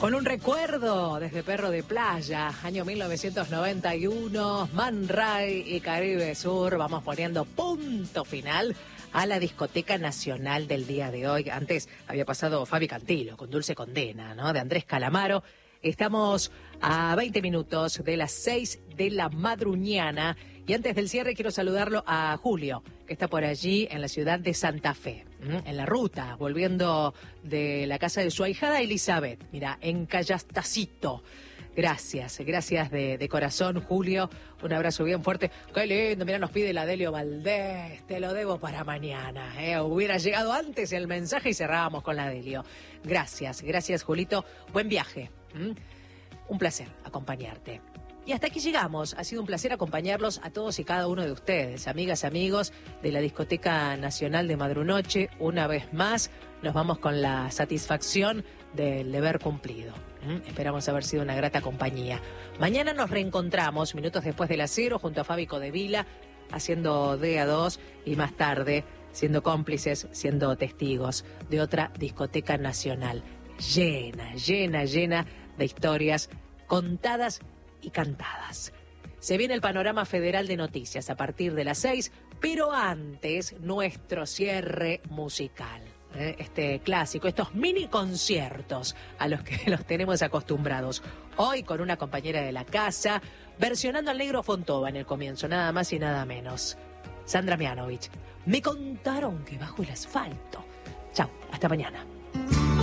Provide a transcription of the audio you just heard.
Con un recuerdo desde Perro de Playa, año 1991, Man Ray y Caribe Sur, vamos poniendo punto final a la discoteca nacional del día de hoy. Antes había pasado Fabi Cantilo con Dulce Condena, ¿no? De Andrés Calamaro. Estamos a 20 minutos de las 6 de la madruñana. Y antes del cierre quiero saludarlo a Julio, que está por allí en la ciudad de Santa Fe, en la ruta, volviendo de la casa de su ahijada Elizabeth. Mira, en Callastacito. Gracias de corazón, Julio. Un abrazo bien fuerte. Qué lindo, mira, nos pide la Delio Valdés. Te lo debo para mañana. Hubiera llegado antes el mensaje y cerrábamos con la Delio. Gracias, Julito. Buen viaje. Un placer acompañarte. Y hasta aquí llegamos. Ha sido un placer acompañarlos a todos y cada uno de ustedes, amigas, amigos de la Discoteca Nacional de Madrunoche. Una vez más, nos vamos con la satisfacción del deber cumplido. Esperamos haber sido una grata compañía. Mañana nos reencontramos, minutos después de las 0, junto a Fabi Codevila, haciendo DA2 y más tarde, siendo cómplices, siendo testigos de otra discoteca nacional llena de historias contadas y cantadas. Se viene el panorama federal de noticias a partir de las 6, pero antes nuestro cierre musical. Este clásico, estos mini conciertos a los que los tenemos acostumbrados. Hoy con una compañera de la casa, versionando al Negro Fontova en el comienzo, nada más y nada menos. Sandra Mianovich. Me contaron que bajo el asfalto. Chao, hasta mañana.